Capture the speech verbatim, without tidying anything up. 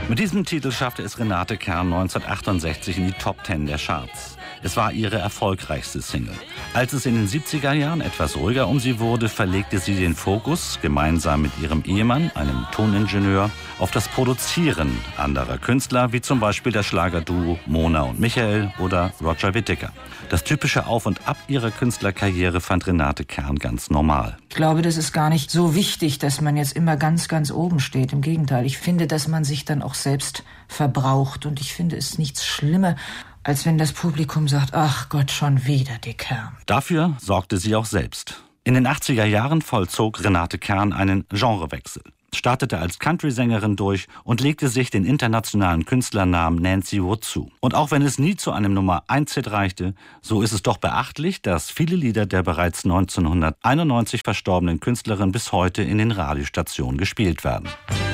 Mit diesem Titel schaffte es Renate Kern neunzehnhundertachtundsechzig in die Top Ten der Charts. Es war ihre erfolgreichste Single. Als es in den siebziger Jahren etwas ruhiger um sie wurde, verlegte sie den Fokus, gemeinsam mit ihrem Ehemann, einem Toningenieur, auf das Produzieren anderer Künstler, wie zum Beispiel das Schlagerduo Mona und Michael oder Roger Whittaker. Das typische Auf und Ab ihrer Künstlerkarriere fand Renate Kern ganz normal. Ich glaube, das ist gar nicht so wichtig, dass man jetzt immer ganz, ganz oben steht. Im Gegenteil, ich finde, dass man sich dann auch selbst verbraucht. Und ich finde es nichts schlimmer, als wenn das Publikum sagt, ach Gott, schon wieder die Kern. Dafür sorgte sie auch selbst. In den achtziger Jahren vollzog Renate Kern einen Genrewechsel, startete als Country-Sängerin durch und legte sich den internationalen Künstlernamen Nancy Wood zu. Und auch wenn es nie zu einem Nummer eins Hit reichte, so ist es doch beachtlich, dass viele Lieder der bereits neunzehnhunderteinundneunzig verstorbenen Künstlerin bis heute in den Radiostationen gespielt werden.